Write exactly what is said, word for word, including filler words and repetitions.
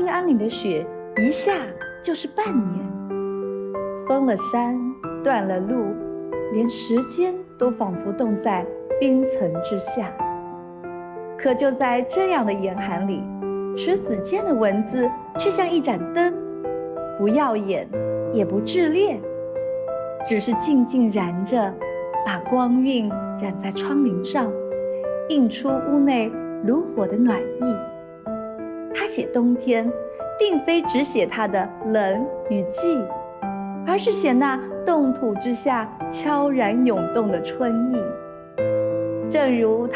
兴安岭的雪一下就是半年，封了山，断了路，连时间都仿佛冻在冰层之下。可就在这样的严寒里，迟子建的文字却像一盏灯，不耀眼，也不炽烈，只是静静燃着，把光晕染在窗棂上，映出屋内炉火的暖意。他写冬天，并非只写它的冷与寂，而是写那冻土之下悄然涌动的春意。正如